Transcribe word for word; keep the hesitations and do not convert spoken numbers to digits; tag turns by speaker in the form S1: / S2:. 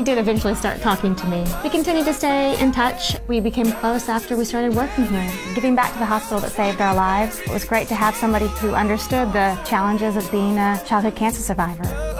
S1: He did eventually start talking to me. We continued to stay in touch. We became close after we started working here. Giving back to the hospital that saved our lives, it was great to have somebody who understood the challenges of being a childhood cancer survivor.